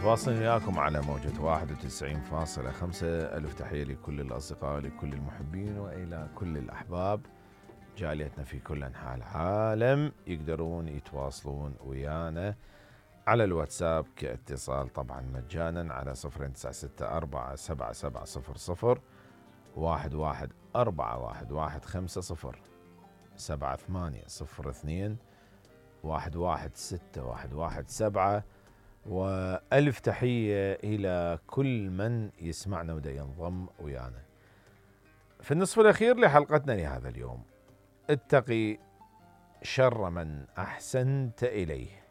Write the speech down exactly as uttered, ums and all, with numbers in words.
متواصلين وياكم على موجة واحد وتسعين فاصلة خمسة. ألف تحية لكل الأصدقاء، لكل المحبين، وإلى كل الأحباب جاليتنا في كل أنحاء العالم. يقدرون يتواصلون ويانا على الواتساب كاتصال طبعا مجانا على صفر تسعة ستة أربعة سبعة سبعة صفر صفر واحد واحد أربعة واحد واحد خمسة صفر سبعة ثمانية صفر اثنين واحد واحد ستة واحد واحد سبعة. وألف تحية إلى كل من يسمعنا ودا ينضم ويانا. في النصف الأخير لحلقتنا لهذا اليوم، اتقي شر من أحسنت إليه.